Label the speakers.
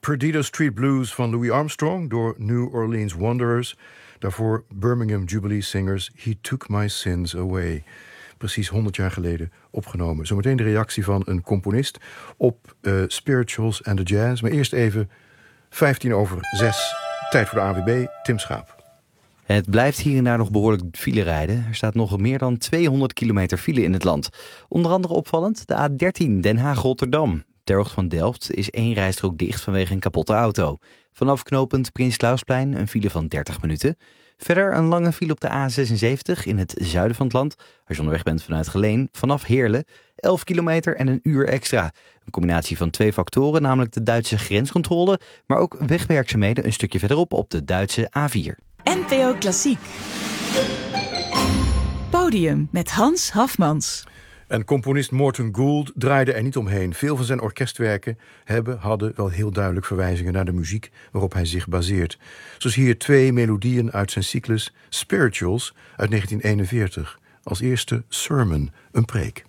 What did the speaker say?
Speaker 1: Perdido Street Blues van Louis Armstrong door New Orleans Wanderers. Daarvoor Birmingham Jubilee Singers He Took My Sins Away. Precies 100 jaar geleden opgenomen. Zometeen de reactie van een componist op spirituals en de jazz. Maar eerst even 5:15. Tijd voor de ANWB. Tim Schaap.
Speaker 2: Het blijft hier en daar nog behoorlijk file rijden. Er staat nog meer dan 200 kilometer file in het land. Onder andere opvallend de A13 Den Haag-Rotterdam. Ter hoogte van Delft is 1 rijstrook dicht vanwege een kapotte auto. Vanaf knooppunt Prins Clausplein een file van 30 minuten. Verder een lange file op de A76 in het zuiden van het land. Als je onderweg bent vanuit Geleen, vanaf Heerlen, 11 kilometer en een uur extra. Een combinatie van 2 factoren, namelijk de Duitse grenscontrole, maar ook wegwerkzaamheden een stukje verderop op de Duitse A4.
Speaker 3: NPO Klassiek. Podium met Hans Hafmans.
Speaker 1: En componist Morton Gould draaide er niet omheen. Veel van zijn orkestwerken hadden wel heel duidelijk verwijzingen naar de muziek waarop hij zich baseert. Zoals hier 2 melodieën uit zijn cyclus Spirituals uit 1941. Als eerste Sermon, een preek.